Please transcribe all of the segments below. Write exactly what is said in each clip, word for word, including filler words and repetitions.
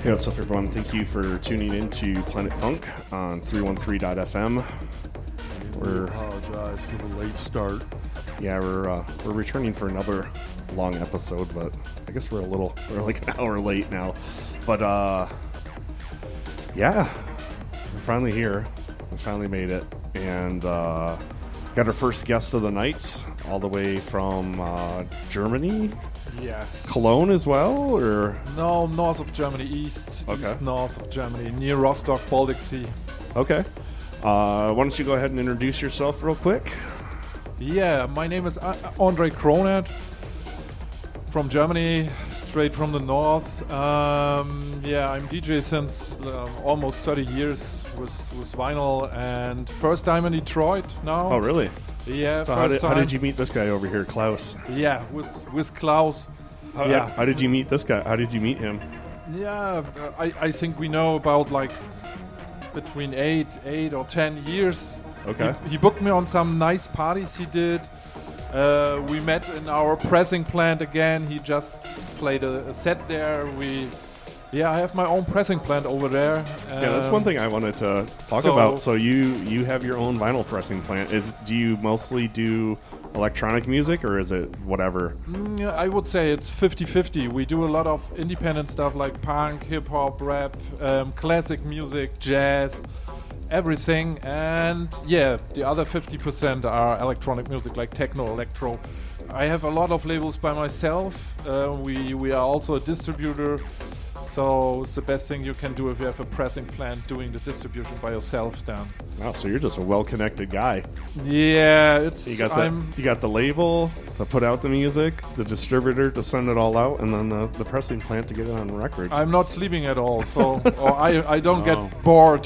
Hey, what's up, everyone? Thank you for tuning in to Planet Funk on three one three dot f m. We apologize for the late start. Yeah, we're uh, we're returning for another long episode, but I guess we're a little we're like an hour late now. But uh, yeah, we're finally here. We finally made it, and uh, got our first guest of the night, all the way from uh, Germany. Yes. Cologne as well, or No, north of Germany, east, Okay. east north of Germany, near Rostock, Baltic Sea. okay? Uh, why don't you go ahead and introduce yourself real quick? Yeah, my name is A- Andre Kronert from Germany, straight from the north. Um, yeah, I'm D J since uh, almost thirty years with, with vinyl, and first time in Detroit now. Oh, really? Yeah, So first how did, time. how did you meet this guy over here, Klaus? Yeah, with with Klaus. How, Yeah. how did you meet this guy? How did you meet him? Yeah, uh, I, I think we know about like between eight, eight or ten years. Okay. He, he booked me on some nice parties he did. Uh, we met in our pressing plant again. He just played a, a set there. We, yeah, I have my own pressing plant over there. Yeah, that's Um, one thing I wanted to talk so- about. So you you have your own vinyl pressing plant. Is do you mostly do electronic music, or is it whatever? Mm, yeah, I would say it's fifty-fifty. We do a lot of independent stuff like punk, hip-hop, rap, um, classic music, jazz, everything. And yeah, the other fifty percent are electronic music like techno, electro. I have a lot of labels by myself. Uh, we, we are also a distributor. So it's the best thing you can do if you have a pressing plant doing the distribution by yourself then. Wow, so you're just a well-connected guy. Yeah, it's... You got the I'm, you got the label to put out the music, the distributor to send it all out, and then the, the pressing plant to get it on records. I'm not sleeping at all, so or I I don't No. get bored.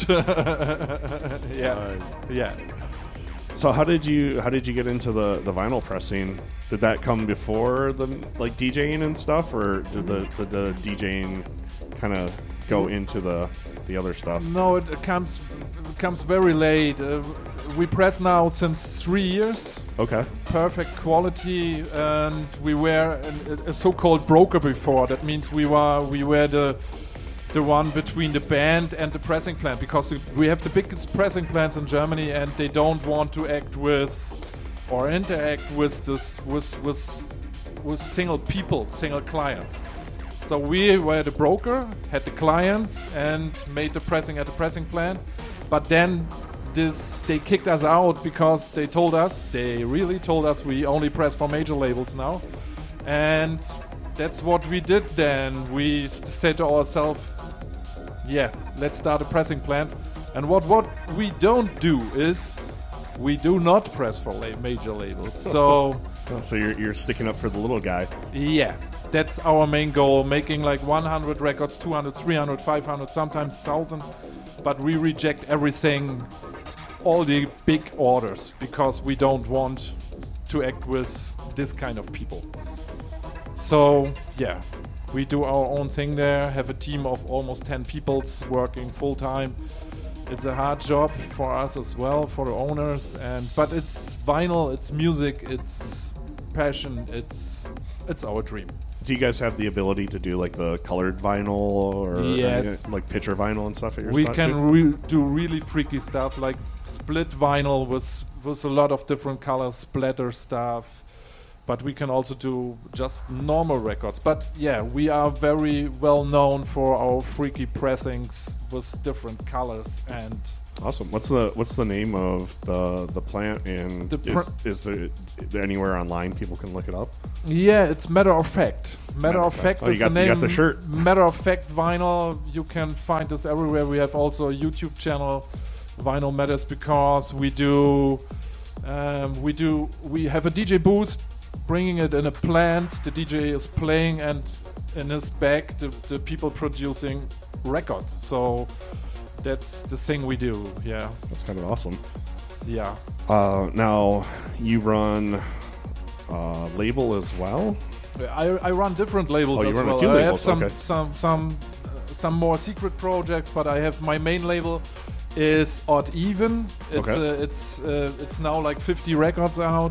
yeah, Right. yeah. So how did you how did you get into the, the vinyl pressing? Did that come before the like DJing and stuff, or did the the, the DJing kind of go into the the other stuff? No, it comes it comes very late. Uh, we press now since three years. Okay. Perfect quality, and we were a, a so-called broker before. That means we were we were the the one between the band and the pressing plant, because the, we have the biggest pressing plants in Germany, and they don't want to act with or interact with this with with with single people, single clients. So we were the broker, had the clients, and made the pressing at the pressing plant. But then this they kicked us out because they told us, they really told us, we only press for major labels now. And that's what we did then. We st- said to ourselves, yeah, let's start a pressing plant. And what, what we don't do is we do not press for la- major labels. So Oh, so you're you're sticking up for the little guy. yeah, that's our main goal, making like one hundred records, two hundred, three hundred, five hundred, sometimes one thousand. But we reject everything, all the big orders, because we don't want to act with this kind of people. So yeah, we do our own thing there, have a team of almost ten people working full time. It's a hard job for us as well, for the owners, and but it's vinyl, it's music, it's passion, it's it's our dream. Do you guys have the ability to do like the colored vinyl or Yes. uh, like picture vinyl and stuff at your We spot can too? re- do really freaky stuff like split vinyl with with a lot of different colors, splatter stuff. But we can also do just normal records. But yeah, we are very well known for our freaky pressings with different colors. And Awesome. What's the what's the name of the the plant, and The is, pr- is there is there anywhere online people can look it up? yeah, it's Matter of Fact. Matter of Fact Oh, you is got the the- you name. got the shirt. Matter of Fact Vinyl. You can find us everywhere. We have also a YouTube channel, Vinyl Matters, because we do um, we do we have a D J booth, bringing it in a plant. The D J is playing, and in his back, the, the people producing records. So that's the thing we do. Yeah, That's kind of awesome. yeah. Uh, now you run uh, label as well. I, I run different labels Oh, you as run a well. few I have labels, some okay. some some uh, some more secret projects, but I have my main label is Odd Even. It's Okay. uh, it's uh, it's now like fifty records out,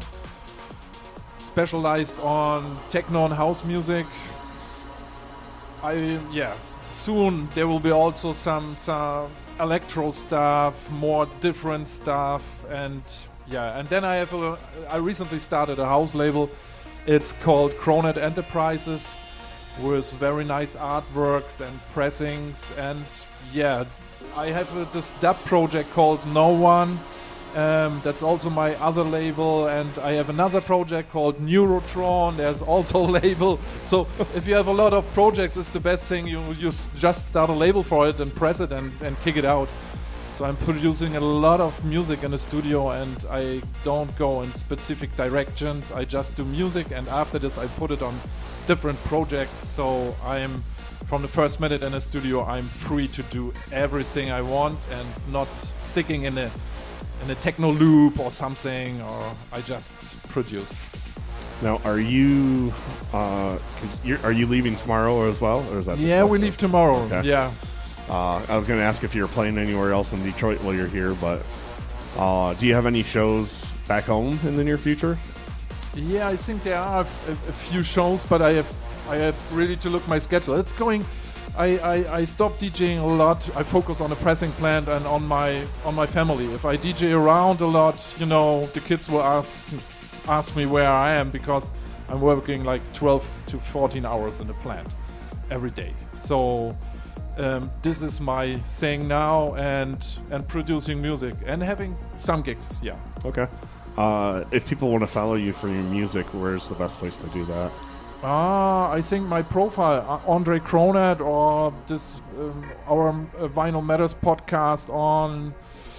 specialized on techno and house music. I yeah. soon there will be also some some electro stuff, more different stuff, and yeah. And then I have a, I recently started a house label. It's called Cronet Enterprises, with very nice artworks and pressings, and yeah, I have uh, this dub project called No One. Um, that's also my other label, and I have another project called Neurotron. There's also a label. So if you have a lot of projects, it's the best thing. You you s- just start a label for it and press it and, and kick it out. So I'm producing a lot of music in the studio, and I don't go in specific directions. I just do music, and after this I put it on different projects. So I'm from the first minute in the studio, I'm free to do everything I want and not sticking in a in a techno loop or something, or I just produce. Now, are you uh, 'cause you're, are you leaving tomorrow as well, or is that? Just Yeah, we West leave Coast? tomorrow. Okay. Yeah. Uh, I was going to ask if you were playing anywhere else in Detroit while you're here, but uh, do you have any shows back home in the near future? Yeah, I think there are a, a few shows, but I have I have really to look my schedule. It's going. I, I, I stopped DJing a lot. I focus on the pressing plant and on my on my family. If I D J around a lot, you know, the kids will ask ask me where I am, because I'm working like twelve to fourteen hours in the plant every day. So um, this is my thing now, and and producing music and having some gigs. Yeah. Okay. Uh, if people want to follow you for your music, where's the best place to do that? Ah, I think my profile, uh, Andre Cronet, or this um, our uh, Vinyl Matters podcast on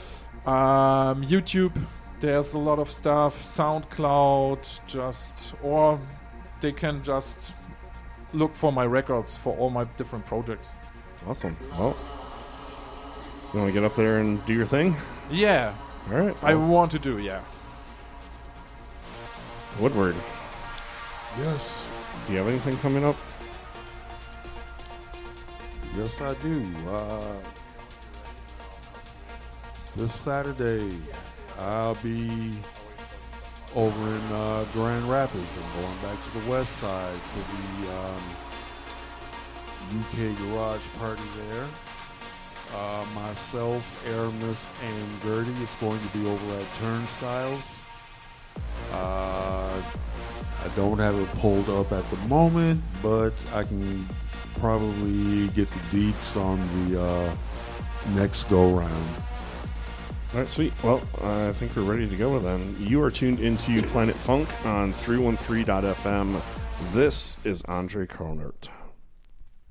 um, YouTube. There's a lot of stuff. SoundCloud, just or they can just look for my records for all my different projects. Awesome. Well, you want to get up there and do your thing? Yeah, All right. I well, want to do. Yeah. Woodward, Yes, do you have anything coming up? yes, I do. Uh, this Saturday, I'll be over in uh, Grand Rapids. I'm going back to the west side for the um, U K Garage Party there. Uh, myself, Aramis, and Gertie is going to be over at Turnstiles. Uh, I don't have it pulled up at the moment, but I can probably get the deets on the uh, next go-round. All right, sweet. Well, uh, I think we're ready to go then. You are tuned into Planet Funk on three one three dot f m. This is Andre Kronert.